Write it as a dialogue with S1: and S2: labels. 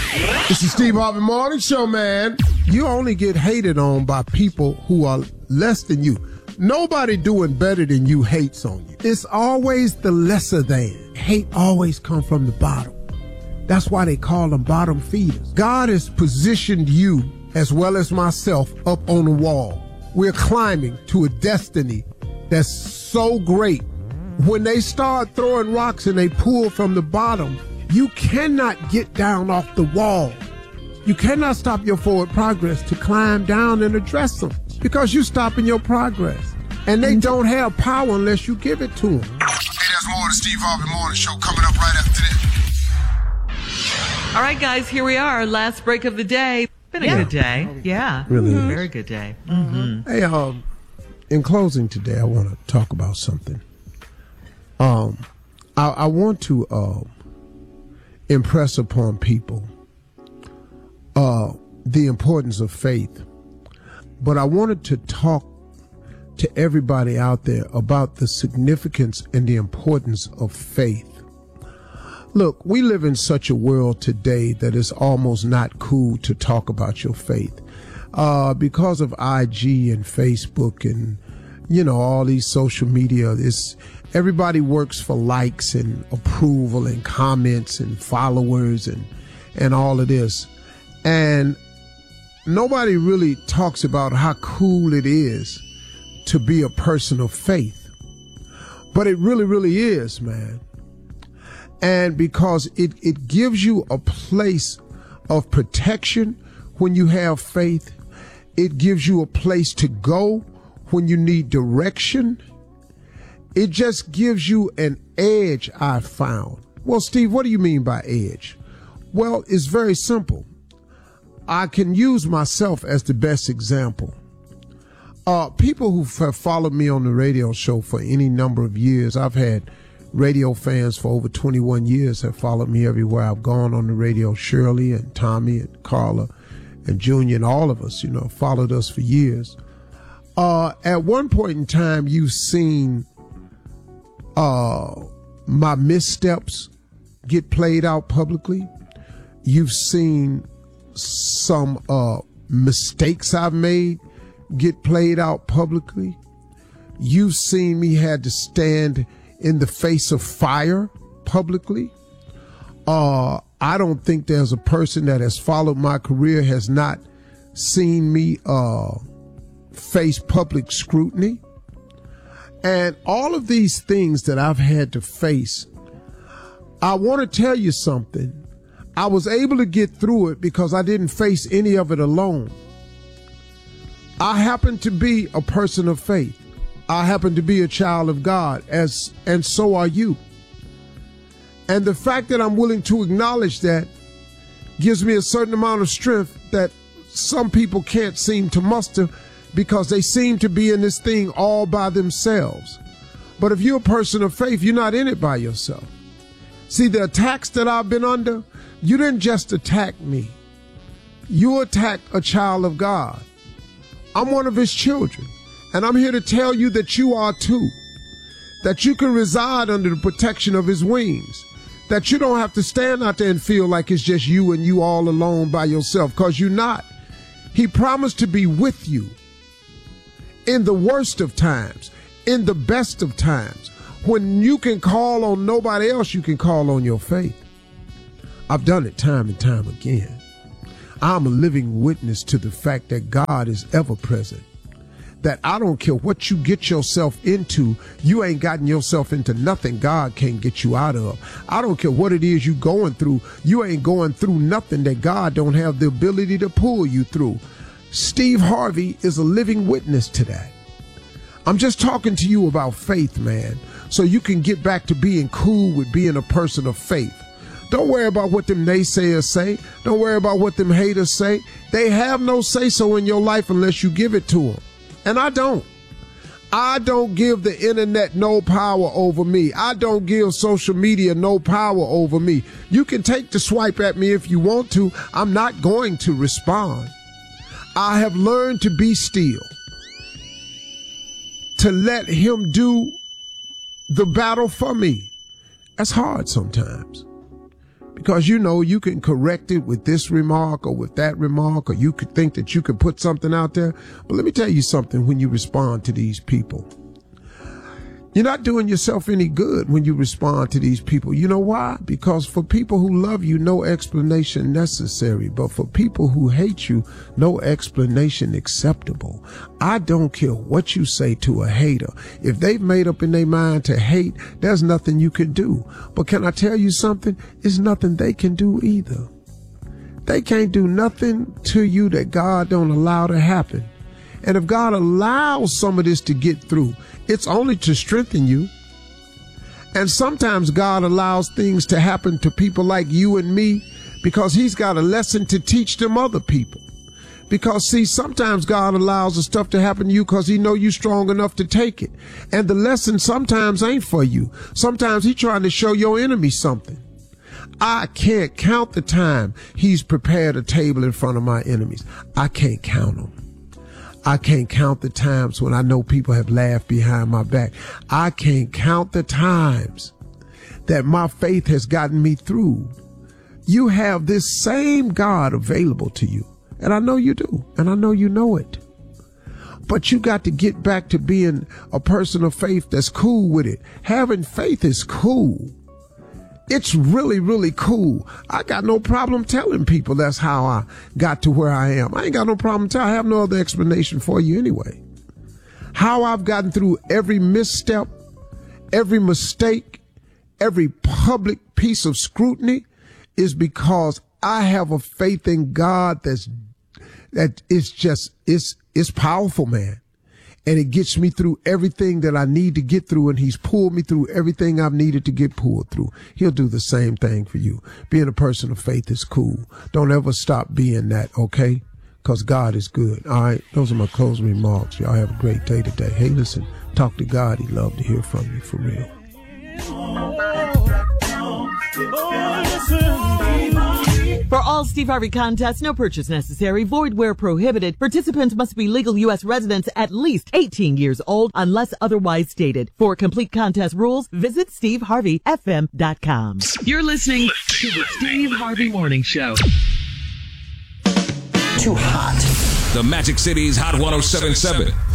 S1: This is Steve Harvey Morning Show, man. You only get hated on by people who are less than you. Nobody doing better than you hates on you. It's always the lesser than. Hate always comes from the bottom. That's why they call them bottom feeders. God has positioned you, as well as myself, up on the wall. We're climbing to a destiny that's so great. When they start throwing rocks and they pull from the bottom, you cannot get down off the wall. You cannot stop your forward progress to climb down and address them because you're stopping your progress. And they don't have power unless you give it to them.
S2: Hey, there's more of the Steve Harvey Morning Show coming up right after this.
S3: All right, guys, here we are. Last break of the day. Been a good day. Yeah.
S1: Really is.
S3: Very good day. Mm-hmm.
S1: Hey, in closing today, I want to talk about something. I want to impress upon people the importance of faith. But I wanted to talk to everybody out there about the significance and the importance of faith. Look, we live in such a world today that it's almost not cool to talk about your faith. Because of IG and Facebook and, all these social media, everybody works for likes and approval and comments and followers and all of this. And nobody really talks about how cool it is to be a person of faith. But it really, really is, man. And because it gives you a place of protection when you have faith. It gives you a place to go when you need direction. It just gives you an edge, I've found. Well, Steve, what do you mean by edge? Well, it's very simple. I can use myself as the best example. People who have followed me on the radio show for any number of years, I've had radio fans for over 21 years have followed me everywhere I've gone on the radio. Shirley and Tommy and Carla and Junior and all of us, followed us for years. At one point in time, you've seen my missteps get played out publicly. You've seen some mistakes I've made get played out publicly. You've seen me had to stand in the face of fire publicly. I don't think there's a person that has followed my career has not seen me face public scrutiny. And all of these things that I've had to face, I want to tell you something. I was able to get through it because I didn't face any of it alone. I happen to be a person of faith. I happen to be a child of God, and so are you. And the fact that I'm willing to acknowledge that gives me a certain amount of strength that some people can't seem to muster because they seem to be in this thing all by themselves. But if you're a person of faith, you're not in it by yourself. See, the attacks that I've been under, you didn't just attack me. You attacked a child of God. I'm one of his children. And I'm here to tell you that you are too. That you can reside under the protection of his wings. That you don't have to stand out there and feel like it's just you and you all alone by yourself, because you're not. He promised to be with you in the worst of times, in the best of times. When you can call on nobody else, you can call on your faith. I've done it time and time again. I'm a living witness to the fact that God is ever present. That I don't care what you get yourself into, you ain't gotten yourself into nothing God can't get you out of. I don't care what it is you going through, you ain't going through nothing that God don't have the ability to pull you through. Steve Harvey is a living witness to that. I'm just talking to you about faith, man, so you can get back to being cool with being a person of faith. Don't worry about what them naysayers say. Don't worry about what them haters say. They have no say-so in your life unless you give it to them. And I don't. I don't give the internet no power over me. I don't give social media no power over me. You can take the swipe at me if you want to. I'm not going to respond. I have learned to be still, to let him do the battle for me. That's hard sometimes because you can correct it with this remark or with that remark, or you could think that you could put something out there. But let me tell you something, when you respond to these people, you're not doing yourself any good when you respond to these people. You know why? Because for people who love you, no explanation necessary. But for people who hate you, no explanation acceptable. I don't care what you say to a hater. If they've made up in their mind to hate, there's nothing you can do. But can I tell you something? It's nothing they can do either. They can't do nothing to you that God don't allow to happen. And if God allows some of this to get through, it's only to strengthen you. And sometimes God allows things to happen to people like you and me because he's got a lesson to teach them other people. Because see, sometimes God allows the stuff to happen to you because he know you strong enough to take it. And the lesson sometimes ain't for you. Sometimes he's trying to show your enemy something. I can't count the time he's prepared a table in front of my enemies. I can't count them. I can't count the times when I know people have laughed behind my back. I can't count the times that my faith has gotten me through. You have this same God available to you. And I know you do. And I know you know it. But you got to get back to being a person of faith that's cool with it. Having faith is cool. It's really, really cool. I got no problem telling people that's how I got to where I am. I ain't got no problem telling. I have no other explanation for you anyway. How I've gotten through every misstep, every mistake, every public piece of scrutiny is because I have a faith in God it's powerful, man. And it gets me through everything that I need to get through, and he's pulled me through everything I've needed to get pulled through. He'll do the same thing for you. Being a person of faith is cool. Don't ever stop being that, okay? Because God is good. All right, those are my closing remarks. Y'all have a great day today. Hey, listen, talk to God. He'd love to hear from you, for real.
S3: For all Steve Harvey contests, no purchase necessary, void where prohibited. Participants must be legal U.S. residents at least 18 years old unless otherwise stated. For complete contest rules, visit SteveHarveyFM.com. You're listening to the Steve Harvey Morning Show.
S4: Too hot.
S5: The Magic City's Hot 107.7.